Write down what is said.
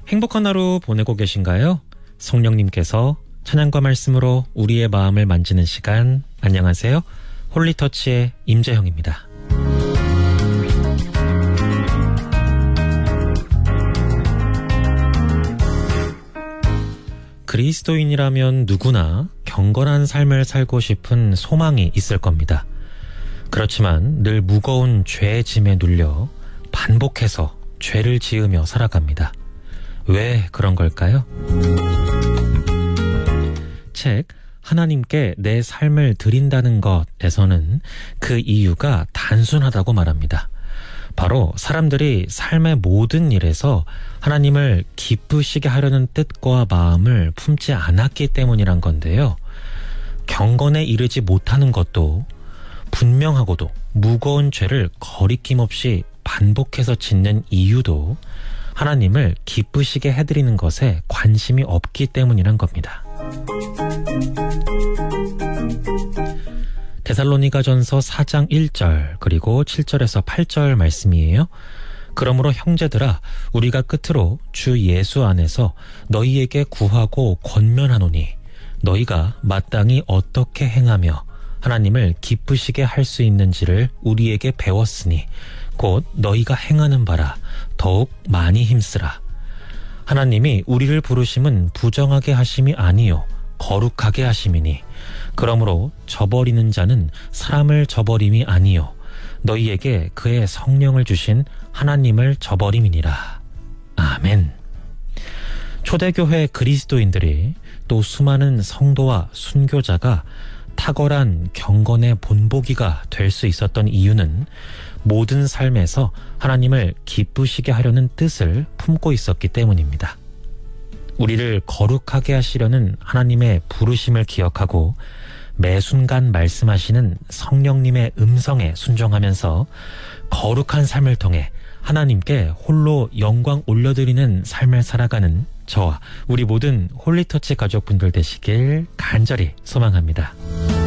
행복한 하루 보내고 계신가요? 성령님께서 찬양과 말씀으로 우리의 마음을 만지는 시간. 안녕하세요. 홀리터치의 임재형입니다. 그리스도인이라면 누구나 경건한 삶을 살고 싶은 소망이 있을 겁니다. 그렇지만 늘 무거운 죄의 짐에 눌려 반복해서 죄를 지으며 살아갑니다. 왜 그런 걸까요? 책 하나님께 내 삶을 드린다는 것에서는 그 이유가 단순하다고 말합니다. 바로 사람들이 삶의 모든 일에서 하나님을 기쁘시게 하려는 뜻과 마음을 품지 않았기 때문이란 건데요. 경건에 이르지 못하는 것도 분명하고도 무거운 죄를 거리낌 없이 반복해서 짓는 이유도 하나님을 기쁘시게 해드리는 것에 관심이 없기 때문이란 겁니다. 데살로니가전서 4장 1절 그리고 7절에서 8절 말씀이에요. 그러므로 형제들아 우리가 끝으로 주 예수 안에서 너희에게 구하고 권면하노니 너희가 마땅히 어떻게 행하며 하나님을 기쁘시게 할 수 있는지를 우리에게 배웠으니 곧 너희가 행하는 바라 더욱 많이 힘쓰라. 하나님이 우리를 부르심은 부정하게 하심이 아니요 거룩하게 하심이니 그러므로 저버리는 자는 사람을 저버림이 아니요 너희에게 그의 성령을 주신 하나님을 저버림이니라. 아멘. 초대교회 그리스도인들이 또 수많은 성도와 순교자가 탁월한 경건의 본보기가 될 수 있었던 이유는 모든 삶에서 하나님을 기쁘시게 하려는 뜻을 품고 있었기 때문입니다. 우리를 거룩하게 하시려는 하나님의 부르심을 기억하고 매 순간 말씀하시는 성령님의 음성에 순종하면서 거룩한 삶을 통해 하나님께 홀로 영광 올려드리는 삶을 살아가는 저와 우리 모든 홀리터치 가족분들 되시길 간절히 소망합니다.